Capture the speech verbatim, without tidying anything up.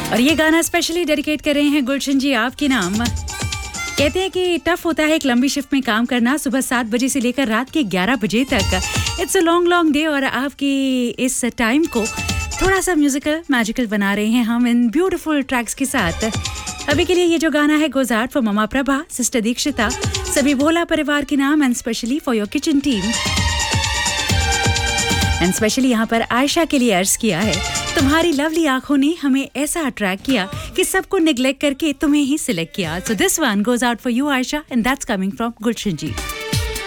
और ये गाना स्पेशली डेडिकेट कर रहे हैं गुलशन जी आपके नाम। कहते हैं कि टफ होता है एक लंबी शिफ्ट में काम करना, सुबह सात बजे से लेकर रात के ग्यारह बजे तक। It's a long long day और आपकी इस टाइम को थोड़ा सा म्यूजिकल मैजिकल बना रहे हैं हम इन ब्यूटीफुल ट्रैक्स के साथ। अभी के लिए ये जो गाना है goes out for mama Prabha, sister दीक्षिता, सभी भोला परिवार के नाम and specially for your kitchen team and specially यहाँ पर आयशा के लिए अर्ज किया है, तुम्हारी लवली आंखों ने हमें ऐसा अट्रैक्ट किया कि सबको निग्लेक्ट करके तुम्हें ही सिलेक्ट किया। So this one goes out for you Ayesha and that's coming from Gulshan ji.